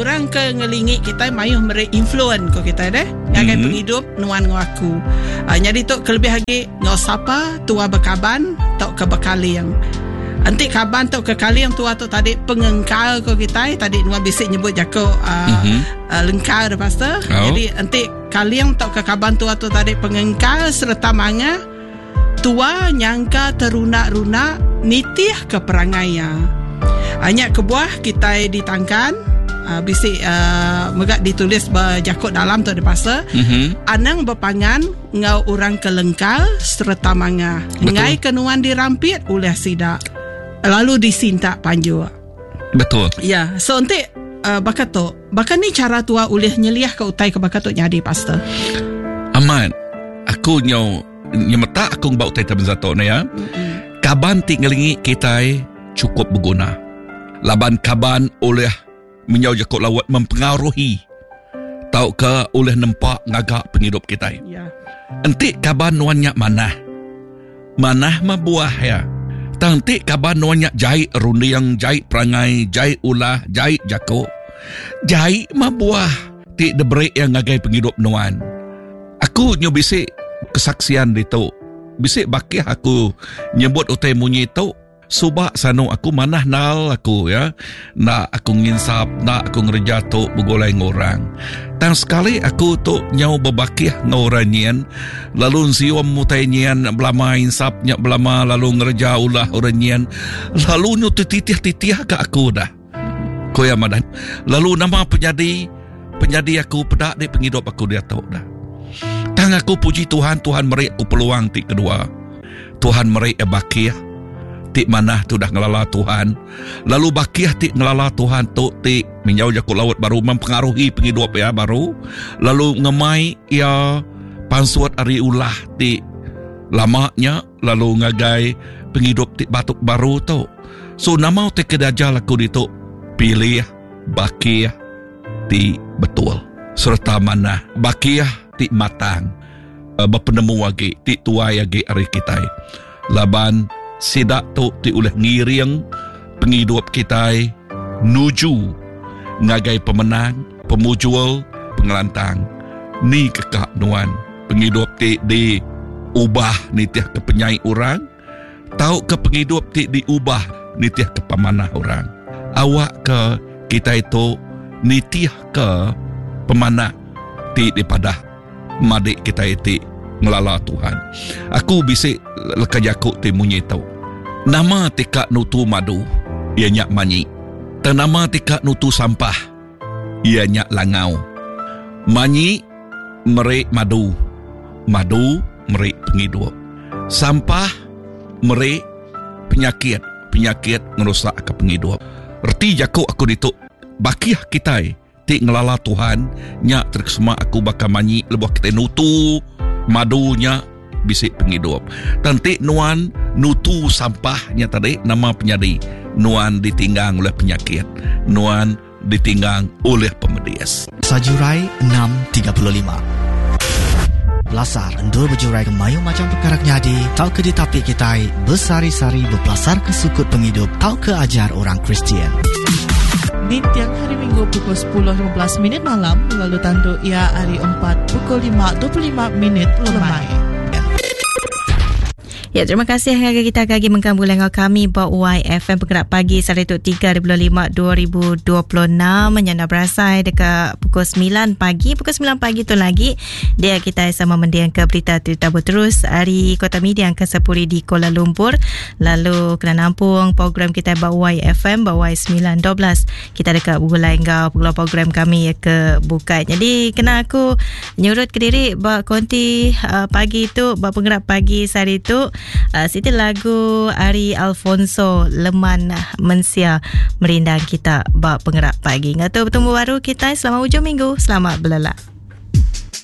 orang ke ngelingit kita mayuh mere influence ko kita deh ngagai penghidup nuan ngaku. Jadi tu kelebih lagi ngau sapa tua bekaban tok ke bekaliang. Antik kaban tok ke kaliang tua tu tadi pengengkal ko kita tadi nuan bisik nyebut jako lengkal dah pastor. Jadi antik kaliang tok ke kaban tua tu tadi pengengkal serta manga tua nyangka teruna-runa nitih ke perangaya. Hanya kebuah kita ditangkan bisik megak ditulis berjakut dalam tu ada pasal anang berpangan ngau orang kelengkal serta manga ngai kenuan dirampit oleh sidak lalu disintak panju. Betul. Ya, so nanti bakat ni cara tua ulih nyeliah ke utai ke bakat tu nyadi pastor. Aman. Aku nyemeta aku ngau utai taben zato na ya. Kaban ti ngelingi kita cukup berguna. Laban kaban oleh menyau jakut lawat mempengaruhi tau ke oleh nampak ngagak penghidup kita. Ya. Entik kaban nuannya manah mabuah ya. Tantik kaban nuannya jahit rundiang, jahit perangai, jahit ulah, jahit jakut, jahit mabuah tik debreak yang ngagai penghidup nuan. Aku bisik kesaksian itu. Bisik bakih aku nyebut utai munyi tu. Subak sanu aku manah nal aku ya. Nak aku nginsap, nak aku ngerja tu begolai ngorang. Tang sekali aku tu nyau berbakih ngorang nyian. Lalu siom mutai nyian belama insap nyak belama lalu ngerja ulah orang nyian. Lalu nyu titih-titih ke aku dah. Koya madan. Lalu nama penjadi aku pedak di penghidup aku dia tahu dah. Tang aku puji Tuhan merik aku peluang ti kedua. Tuhan merik bakih. Tik manah tu dah ngelala Tuhan. Lalu bakiyah tik ngelala Tuhan tu tik menyau jakut laut baru mempengaruhi penghidup ya baru. Lalu ngemai ya pansuat ari ulah tik lamanya lalu ngagai penghidup tik batuk baru tu. So nama tik kedajal aku ditu pilih bakiyah tik betul. Serta manah bakiyah tik matang. Berpenemu lagi tik tua lagi ari kita. Laban sidak tu ti oleh ngiring penghidup kita nuju ngagai pemenang, pemujual, pengelantang. Ni kekak nuan penghidup ti diubah nitiah ke penyai orang, tahu ke penghidup ti diubah nitiah ke pemanah orang. Awak ke kita itu nitiah ke pemanah ti daripada madik kita itu ngelala Tuhan. Aku bisik lekajakuk ti munyi tau. Nama tika nutu madu, ia nyak manyi. Nama tika nutu sampah, ia nyak langau. Manyi merik madu, madu merik penghidup. Sampah merik penyakit, penyakit ngerusak ke penghidup. Erti jakuk aku dituk bakiyah kita ti ngelala Tuhan nyak terkesema aku bakal manyi lebuh kita nutu madunya bisik penghidup. Tantik nuan nutu sampahnya tadi nama penyadi. Nuan ditinggang oleh penyakit. Nuan ditinggang oleh pemedias. Sajurai 6.35 Belasar endul berjurai kemayu macam perkara nyadi. Tau ke ditapi kita bersari-sari berpelasar ke sukut penghidup. Tau ke ajar orang Kristian. Di tiang hari Minggu pukul 10.15 malam, lalu tandu ia hari 4 pukul 5.25 lemai. Ya, terima kasih yang kita lagi menggabung dengan kami Bawai FM Penggerak Pagi Sarituk 3/5/2026 menyanda berasai dekat pukul 9 pagi. Pukul 9 pagi tu lagi dia kita sama mendiang ke berita terus hari Kota Media ke Sepuri di Kuala Lumpur. Lalu kena nampung program kita Bawai FM Bawai 9.12. Kita dekat Bugulai Engau program kami ke buka. Jadi kena aku nyurut ke diri buat konti pagi tu buat Penggerak Pagi Sarituk. Siti lagu Ari Alfonso Leman Mensia merindang kita bak Penggerak Pagi. Ngatu bertemu baru kita selamat hujung minggu. Selamat belala.